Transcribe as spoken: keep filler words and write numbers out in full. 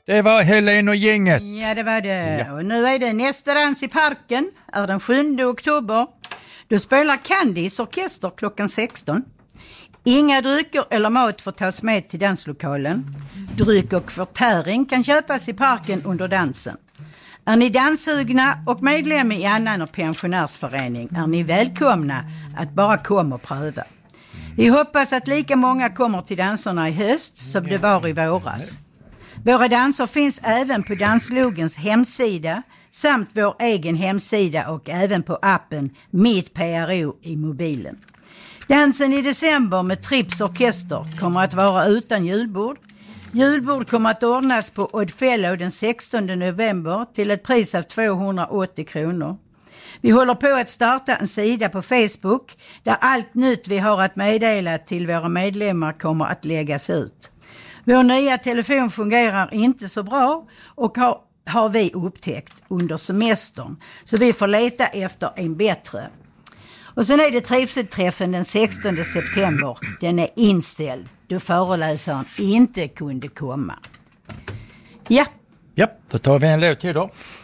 Det var Helene och gänget. Ja, det var det. Ja. Och nu är det nästa dans i parken. Är den sjunde oktober. Då spelar Candys orkester klockan sexton. Inga drycker eller mat får tas med till danslokalen. Dryck och förtäring kan köpas i parken under dansen. Är ni danssugna och medlem i annan och pensionärsförening är ni välkomna att bara komma och pröva. Vi hoppas att lika många kommer till danserna i höst som det var i våras. Våra danser finns även på Danslogens hemsida samt vår egen hemsida och även på appen Mitt P R O i mobilen. Dansen i december med Trips orkester kommer att vara utan julbord. Julbord kommer att ordnas på Oddfellow den sextonde november till ett pris av tvåhundraåttio kronor. Vi håller på att starta en sida på Facebook där allt nytt vi har att meddela till våra medlemmar kommer att läggas ut. Vår nya telefon fungerar inte så bra och har, har vi upptäckt under semestern. Så vi får leta efter en bättre. Och sen är det trivselträffen den sextonde september. Den är inställd då föreläsaren inte kunde komma. Ja. Ja, då tar vi en låt till då.